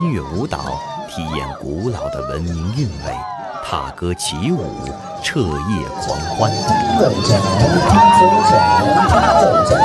音乐舞蹈，体验古老的文明韵味；踏歌起舞，彻夜狂欢。